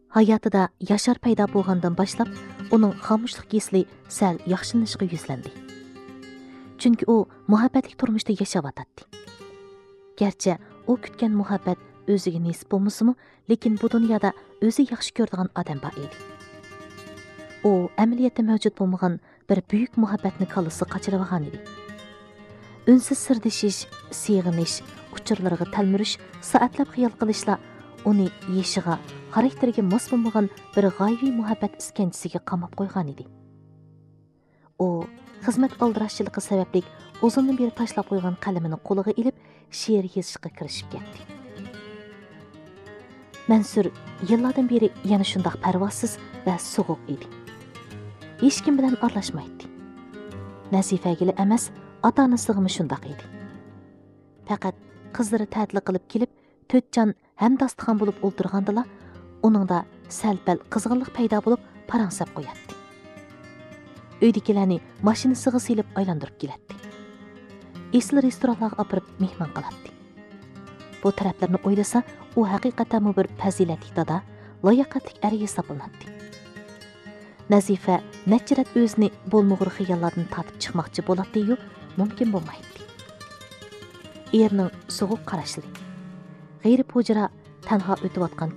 Hayotida Yashar paydo bo'lgandan boshlab, uning xomushlik kesili sal yaxshilanishga yuzlandi. Chunki u muhabbatli turmushda yashayotdi. Garchi u kutgan muhabbat o'ziga nisb bo'lmasa-mu, lekin bu dunyoda o'zi yaxshi ko'radigan odam bor edi. U amaliyotda mavjud bo'lmagan bir buyuk muhabbatni kallasi qochirib olgan edi. Unsiz sirdishish, sig'inish, uchurlarga talmurish, soatlab xiyol qilishlar uni yeshiga, xarakteriga mos bo'lmagan bir g'oyaviy muhabbat iskanchisiga qamab qo'ygan edi. U xizmat aldirashchiligi sababli uzundan beri tashlab qo'ygan qalamini qo'liga ilib, she'r yozishga kirishib ketdi. Mansur yillardan beri yana shundoq parvosiz va so'g'uq edi. Hech kim bilan aralashmaydi. Nazifaga emas, ota-onasiga shundoq edi. Faqat qizlari ta'til qilib kelib, to'tjon ham dasturxon bo'lib o'ltirgandala, uningda sal-pal qizg'inlik paydo bo'lib, parangsab qo'yadi. Uydagilarni mashinasiga silib aylantirib keladi. Esli restoranlarga olib mehmon qiladi. Bu taraflarni o'ylasa, u haqiqatan bir fazilatli dada, loyaqatli er hisoblanadi. Nazifa nechirat o'zini bo'lmag'ur xiyollardan tatib chiqmoqchi bo'ladi-yu, mumkin bo'lmaydi. Erning so'g'uq qarashli, g'ayri pujra tanho o'tayotgan